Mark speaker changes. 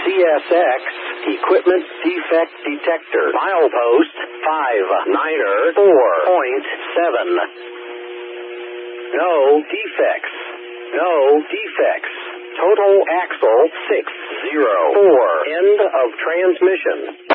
Speaker 1: CSX Equipment Defect Detector. Milepost 59er 4.7. No defects. No defects. Total axle 604. End of transmission.